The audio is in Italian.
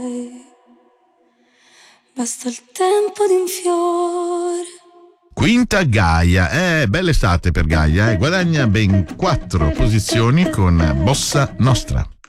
Basta il tempo di un fiore. Quinta Gaia, bella estate per Gaia, guadagna ben 4 posizioni con Bossa Nostra.